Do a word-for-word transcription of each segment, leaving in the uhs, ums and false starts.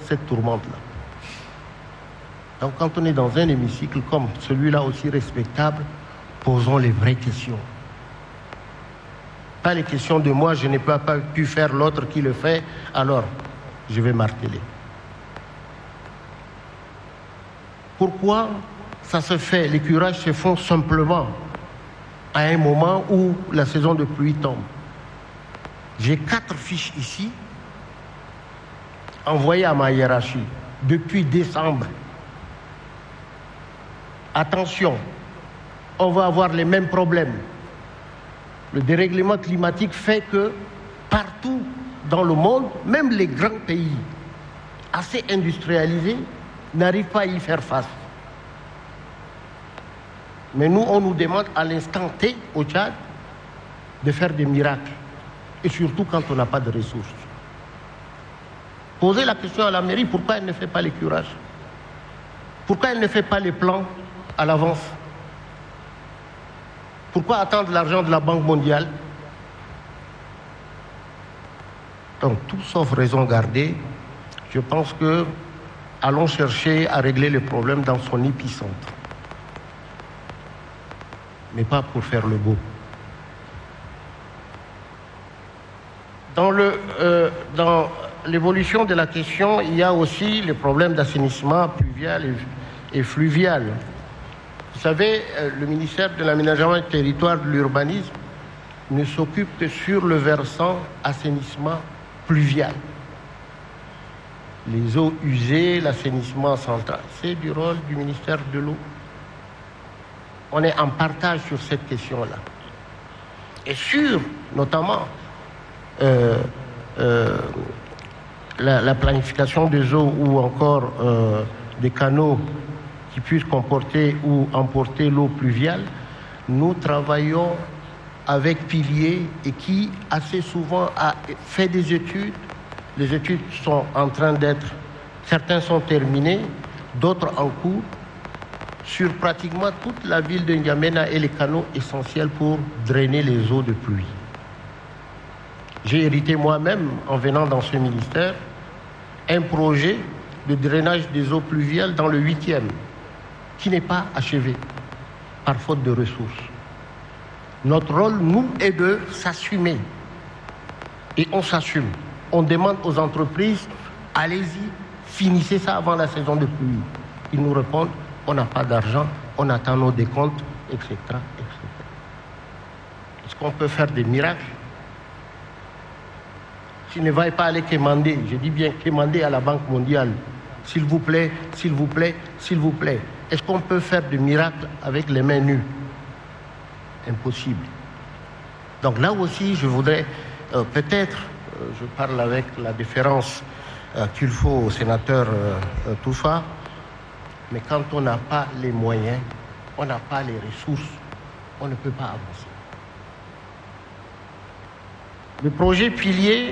cette tourmente-là. Donc quand on est dans un hémicycle comme celui-là aussi respectable, posons les vraies questions. Pas les questions de moi, je n'ai pas pu faire, l'autre qui le fait, alors je vais marteler. Pourquoi ça se fait, les curages se font simplement à un moment où la saison de pluie tombe? J'ai quatre fiches ici, envoyées à ma hiérarchie depuis décembre. Attention, on va avoir les mêmes problèmes. Le dérèglement climatique fait que partout dans le monde, même les grands pays assez industrialisés n'arrivent pas à y faire face. Mais nous, on nous demande à l'instant T, au Tchad, de faire des miracles. Et surtout quand on n'a pas de ressources. Posez la question à la mairie, pourquoi elle ne fait pas les curages? Pourquoi elle ne fait pas les plans à l'avance? Pourquoi attendre l'argent de la Banque mondiale? Donc, tout sauf raison gardée, je pense que allons chercher à régler le problème dans son épicentre. Mais pas pour faire le beau. Dans le, euh, dans l'évolution de la question, il y a aussi le problème d'assainissement pluvial et, et fluvial. Vous savez, le ministère de l'Aménagement du territoire, de l'urbanisme ne s'occupe que sur le versant assainissement pluvial. Les eaux usées, l'assainissement central, c'est du rôle du ministère de l'eau. On est en partage sur cette question-là. Et sur, notamment, euh, euh, la, la planification des eaux ou encore euh, des canaux qui puissent comporter ou emporter l'eau pluviale, nous travaillons avec Pilier et qui assez souvent a fait des études. Les études sont en train d'être, certains sont terminés, d'autres en cours, sur pratiquement toute la ville de N'Djamena et les canaux essentiels pour drainer les eaux de pluie. J'ai hérité moi-même, en venant dans ce ministère, un projet de drainage des eaux pluviales dans le huitième, qui n'est pas achevé, par faute de ressources. Notre rôle, nous, est de s'assumer. Et on s'assume. On demande aux entreprises, allez-y, finissez ça avant la saison de pluie. Ils nous répondent, on n'a pas d'argent, on attend nos décomptes, et cetera, et cetera. Est-ce qu'on peut faire des miracles? Tu ne vas pas aller quémander, je dis bien quémander à la Banque mondiale. S'il vous plaît, s'il vous plaît, s'il vous plaît. Est-ce qu'on peut faire des miracles avec les mains nues? Impossible. Donc là aussi, je voudrais euh, peut-être, euh, je parle avec la déférence euh, qu'il faut au sénateur euh, euh, Toufa, mais quand on n'a pas les moyens, on n'a pas les ressources, on ne peut pas avancer. Le projet Pilier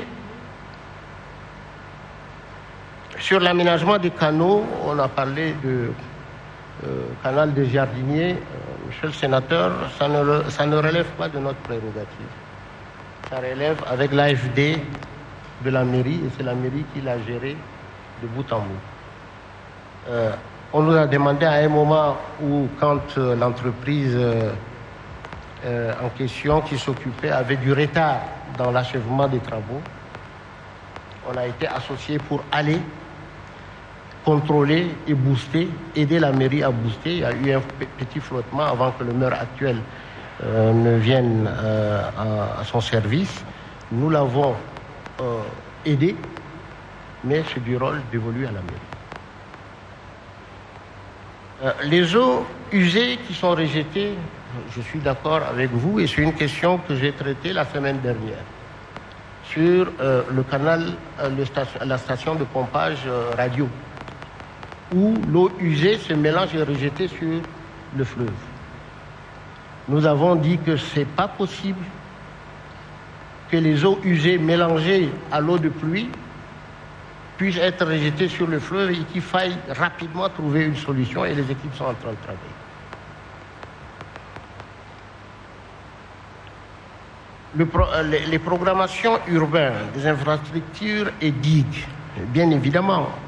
sur l'aménagement des canaux, on a parlé de euh, canal des jardiniers. Euh, monsieur le sénateur, ça ne, ça ne relève pas de notre prérogative. Ça relève avec l'A F D de la mairie, et c'est la mairie qui l'a géré de bout en bout. Euh, on nous a demandé à un moment où, quand euh, l'entreprise euh, euh, en question qui s'occupait avait du retard dans l'achèvement des travaux, on a été associés pour aller contrôler et booster, aider la mairie à booster. Il y a eu un petit flottement avant que le maire actuel euh, ne vienne euh, à, à son service. Nous l'avons euh, aidé, mais c'est du rôle dévolu à la mairie. Euh, les eaux usées qui sont rejetées, je suis d'accord avec vous, et c'est une question que j'ai traitée la semaine dernière sur euh, le canal, euh, le station, la station de pompage euh, radio, où l'eau usée se mélange et est rejetée sur le fleuve. Nous avons dit que ce n'est pas possible que les eaux usées mélangées à l'eau de pluie puissent être rejetées sur le fleuve et qu'il faille rapidement trouver une solution, et les équipes sont en train de travailler. Le pro, les, les programmations urbaines des infrastructures et digues, bien évidemment,